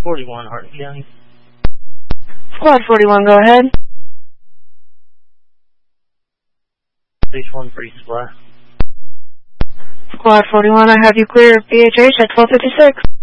41, Hardin County. Squad 41, go ahead. Stage 1 free supply. Squad 41, I have you clear BHH at 1256.